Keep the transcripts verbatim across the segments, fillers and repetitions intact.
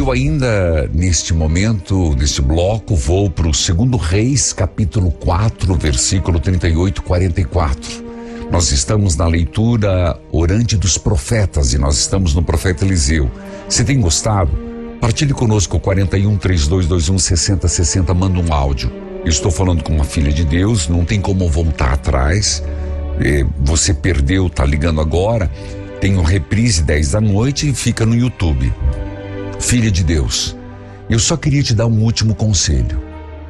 Eu ainda, neste momento, neste bloco, vou para o segundo Reis, capítulo quatro, versículo trinta e oito, quarenta e quatro. Nós estamos na leitura orante dos profetas e nós estamos no profeta Eliseu. Se tem gostado, partilhe conosco quarenta e um, trinta e dois, vinte e um, sessenta, sessenta, manda um áudio. Eu estou falando com uma filha de Deus, não tem como voltar atrás. Você perdeu, tá ligando agora. Tem um reprise dez da noite e fica no YouTube. Filha de Deus, eu só queria te dar um último conselho.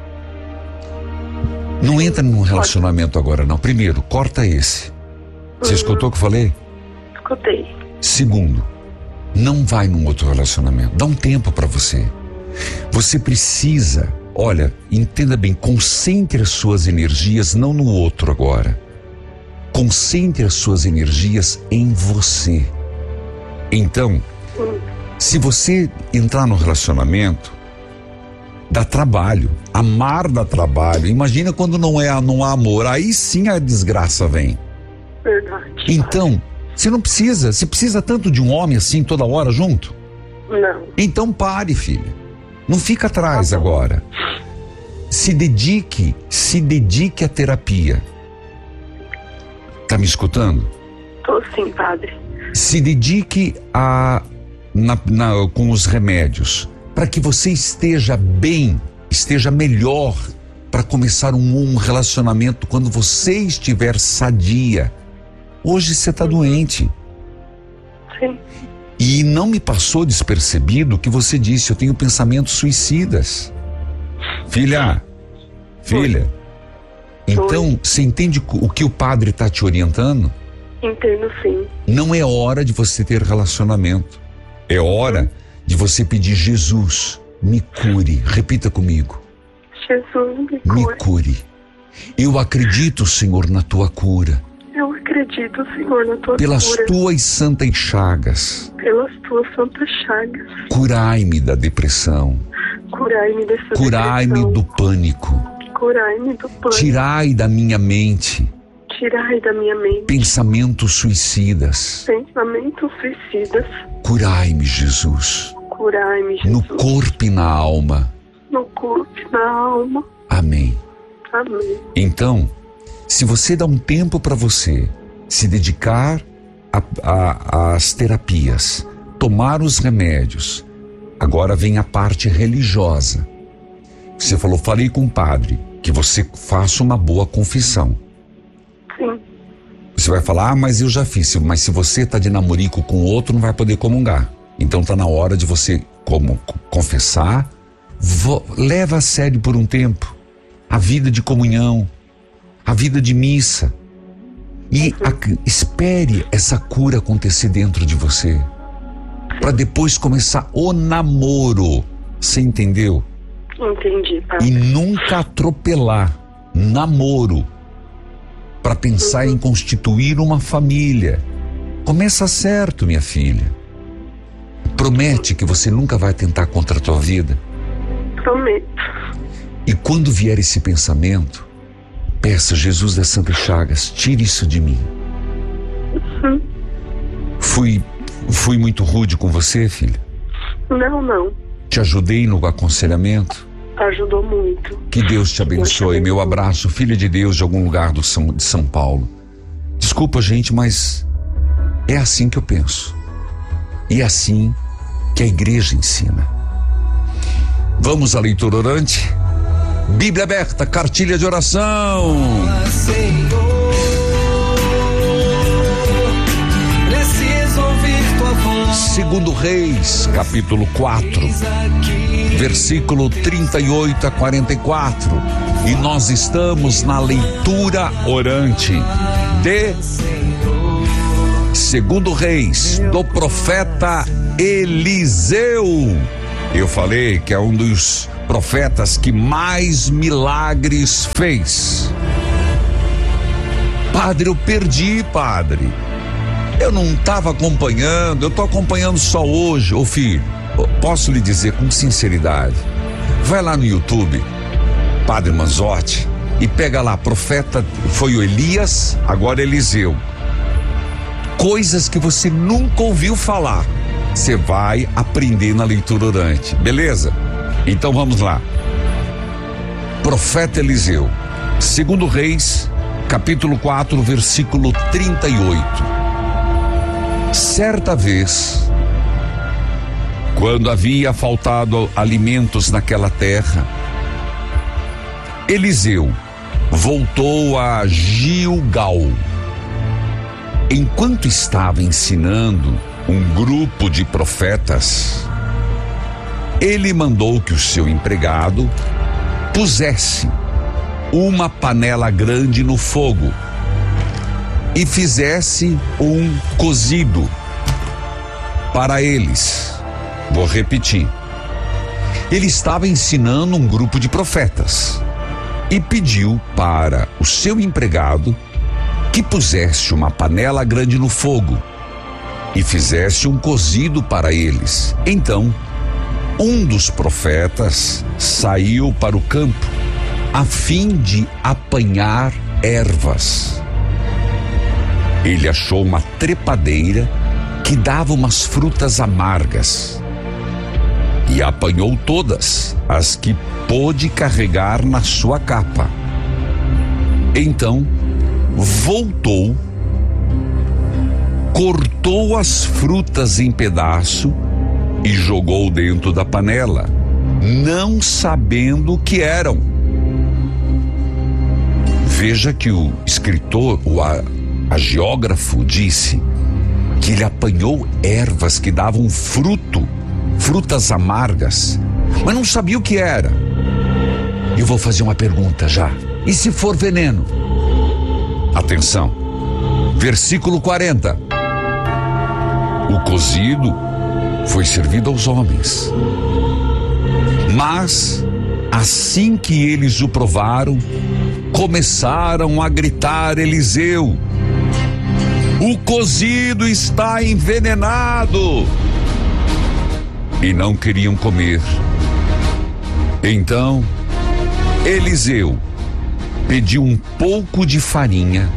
Não entra num relacionamento agora não. Primeiro, corta esse. Você uhum. escutou o que eu falei? Escutei. Segundo, não vai num outro relacionamento. Dá um tempo para você. Você precisa, olha, entenda bem, concentre as suas energias não no outro agora. Concentre as suas energias em você. Então, uhum. se você entrar no relacionamento, dá trabalho. Amar dá trabalho. Imagina quando não, é, não há amor. Aí sim a desgraça vem. Verdade. Então, você não precisa. Você precisa tanto de um homem assim toda hora junto? Não. Então pare, filha. Não fica atrás agora. Se dedique, se dedique à terapia. Tá me escutando? Tô sim, padre. Se dedique a... Na, na, com os remédios, para que você esteja bem, esteja melhor para começar um, um relacionamento quando você estiver sadia. Hoje você está doente. Sim. E não me passou despercebido que você disse, eu tenho pensamentos suicidas. Filha, filha, Oi. Então Oi. Você entende o que o padre está te orientando? Entendo sim. Não é hora de você ter relacionamento. É hora de você pedir, Jesus, me cure. Repita comigo. Jesus, me cure. Me cure. Eu acredito, Senhor, na tua cura. Eu acredito, Senhor, na tua Pelas cura. Pelas tuas santas chagas. Pelas tuas santas chagas. Curai-me da depressão. Curai-me dessa Curai-me depressão. do pânico. Curai-me do pânico. Tirai da minha mente. Tirai da minha mente pensamentos suicidas. Pensamentos suicidas. Curai-me, Jesus. Curai-me, Jesus. No corpo e na alma. No corpo e na alma. Amém. Amém. Então, se você dá um tempo para você se dedicar às terapias, tomar os remédios, agora vem a parte religiosa. Você falou, falei com o padre, que você faça uma boa confissão. Sim. Você vai falar, ah, mas eu já fiz. Mas se você tá de namorico com outro, não vai poder comungar. Então tá na hora de você como, confessar. Vo, leva a sério por um tempo a vida de comunhão, a vida de missa. E a, espere essa cura acontecer dentro de você. Para depois começar o namoro. Você entendeu? Entendi, pai. E nunca atropelar. Namoro. Para pensar uhum. em constituir uma família. Começa certo, minha filha. Promete que você nunca vai tentar contra a tua vida? Prometo. E quando vier esse pensamento, peça, Jesus das Santas Chagas, tire isso de mim. Uhum. Fui, fui muito rude com você, filha? Não, não. Te ajudei no aconselhamento? Ajudou muito. Que Deus te abençoe. Deus te Meu abraço, filha de Deus de algum lugar do São, de São Paulo. Desculpa, gente, mas é assim que eu penso. E é assim que a igreja ensina. Vamos à leitura orante? Bíblia aberta, cartilha de oração. Segundo Reis, capítulo quatro, versículo trinta e oito a quarenta e quatro. E nós estamos na leitura orante de Segundo Reis, do profeta Eliseu. Eu falei que é um dos profetas que mais milagres fez. Padre, eu perdi, padre. Eu não estava acompanhando, eu estou acompanhando só hoje. Ô filho, posso lhe dizer com sinceridade, vai lá no YouTube, Padre Manzotti, e pega lá, profeta, foi o Elias, agora Eliseu. Coisas que você nunca ouviu falar. você vai aprender na leitura orante, beleza? Então vamos lá. Profeta Eliseu, segundo Reis, capítulo quatro, versículo trinta e oito. Certa vez, quando havia faltado alimentos naquela terra, Eliseu voltou a Gilgal. Enquanto estava ensinando um grupo de profetas, ele mandou que o seu empregado pusesse uma panela grande no fogo e fizesse um cozido para eles. Vou repetir. Ele estava ensinando um grupo de profetas e pediu para o seu empregado que pusesse uma panela grande no fogo e fizesse um cozido para eles. Então, um dos profetas saiu para o campo a fim de apanhar ervas. Ele achou uma trepadeira que dava umas frutas amargas e apanhou todas as que pôde carregar na sua capa. Então, voltou, cortou as frutas em pedaço e jogou dentro da panela, não sabendo o que eram. Veja que o escritor, o agiógrafo, disse que ele apanhou ervas que davam fruto, frutas amargas, mas não sabia o que era. Eu vou fazer uma pergunta já. E se for veneno? Atenção, versículo quarenta. O cozido foi servido aos homens, mas assim que eles o provaram, começaram a gritar: Eliseu, o cozido está envenenado! E não queriam comer. Então Eliseu pediu um pouco de farinha,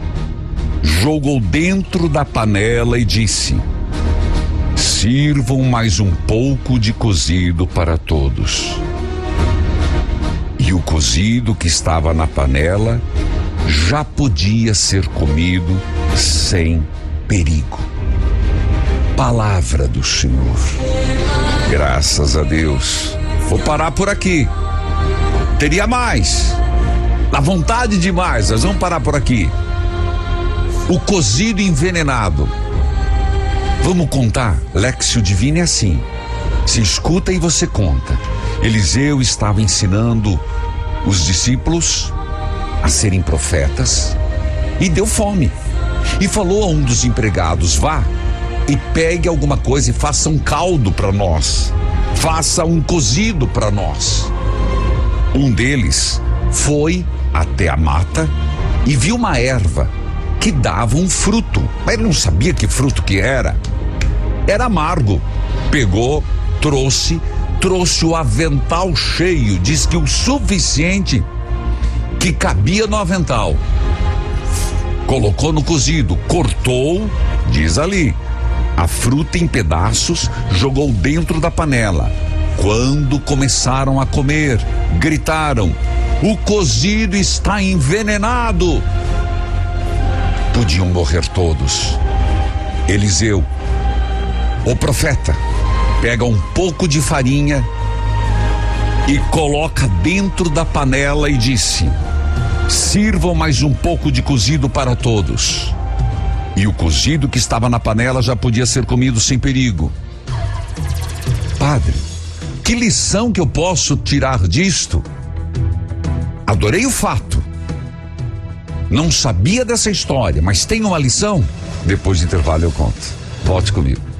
jogou dentro da panela e disse: sirvam mais um pouco de cozido para todos. E o cozido que estava na panela já podia ser comido sem perigo. Palavra do Senhor. Graças a Deus. Vou parar por aqui. Teria mais. Dá vontade de mais, nós vamos parar por aqui. O cozido envenenado. Vamos contar? Léxio Divino é assim. Se escuta e você conta. Eliseu estava ensinando os discípulos a serem profetas e deu fome. E falou a um dos empregados: vá e pegue alguma coisa e faça um caldo para nós. Faça um cozido para nós. Um deles foi até a mata e viu uma erva que dava um fruto, mas ele não sabia que fruto que era. Era amargo. Pegou, trouxe, trouxe o avental cheio, diz que o suficiente que cabia no avental. Colocou no cozido, cortou, diz ali, a fruta em pedaços, jogou dentro da panela. Quando começaram a comer, gritaram: o cozido está envenenado! Podiam morrer todos. Eliseu, o profeta, pega um pouco de farinha e coloca dentro da panela e disse: sirvam mais um pouco de cozido para todos. E o cozido que estava na panela já podia ser comido sem perigo. Padre, que lição que eu posso tirar disto? Adorei o fato. Não sabia dessa história, mas tem uma lição? Depois do intervalo eu conto. Volte comigo.